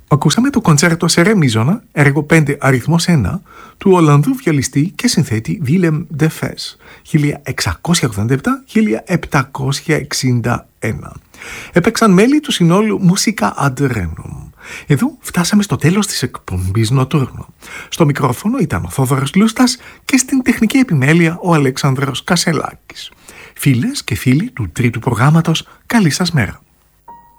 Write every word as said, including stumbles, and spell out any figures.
Ακούσαμε το κοντσέρτο σε ρε μίζωνα, έργο πέντε αριθμός ένα, του Ολλανδού βιολιστή και συνθέτη Willem de Vries, χίλια εξακόσια ογδόντα επτά με χίλια επτακόσια εξήντα ένα. Έπαιξαν μέλη του συνόλου Musica ad Renum. Εδώ φτάσαμε στο τέλος της εκπομπής Νοτούρνο. Στο μικρόφωνο ήταν ο Θόδωρος Λούστας και στην τεχνική επιμέλεια ο Αλέξανδρος Κασελάκης. Φίλες και φίλοι του τρίτου προγράμματος, καλή σας μέρα.